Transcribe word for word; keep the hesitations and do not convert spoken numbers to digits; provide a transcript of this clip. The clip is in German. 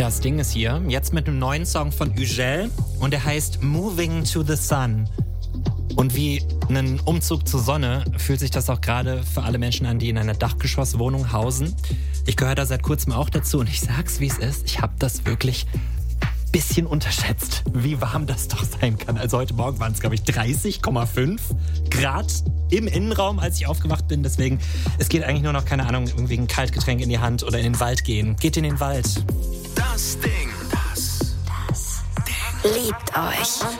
Das Ding ist hier, jetzt mit einem neuen Song von Ugel und der heißt Moving to the Sun. Und wie ein Umzug zur Sonne fühlt sich das auch gerade für alle Menschen an, die in einer Dachgeschosswohnung hausen. Ich gehöre da seit kurzem auch dazu und ich sag's, wie es ist, ich habe das wirklich bisschen unterschätzt, wie warm das doch sein kann. Also heute Morgen waren es, glaube ich, dreißig Komma fünf Grad im Innenraum, als ich aufgewacht bin. Deswegen, es geht eigentlich nur noch, keine Ahnung, irgendwie ein Kaltgetränk in die Hand oder in den Wald gehen. Geht in den Wald. Das Ding. Das. Das Ding. Liebt euch.